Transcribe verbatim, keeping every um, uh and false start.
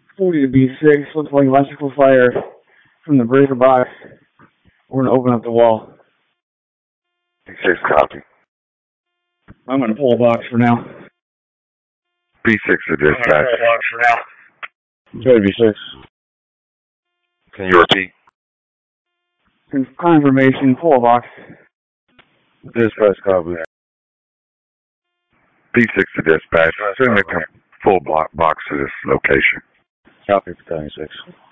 forty to B six, looks like electrical fire from the breaker box. We're going to open up the wall. B six, copy. I'm going to pull a box for now. B six to dispatch. I'm going to pull a box for now. Go to B six. Can you repeat? Confirmation, pull a box. Dispatch, copy. B six to dispatch. Send a full block box to this location. Copy for seventy-six.